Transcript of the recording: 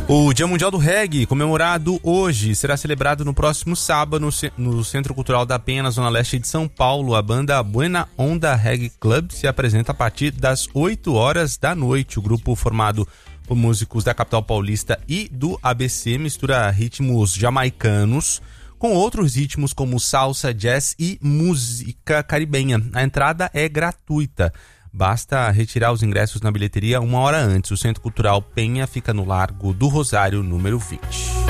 O Dia Mundial do Reggae, comemorado hoje, será celebrado no próximo sábado no Centro Cultural da Penha, na Zona Leste de São Paulo. A banda Buena Onda Reggae Club se apresenta a partir das 8 horas da noite. O grupo, formado por músicos da capital paulista e do ABC, mistura ritmos jamaicanos com outros ritmos como salsa, jazz e música caribenha. A entrada é gratuita. Basta retirar os ingressos na bilheteria 1 hora antes. O Centro Cultural Penha fica no Largo do Rosário, número 20.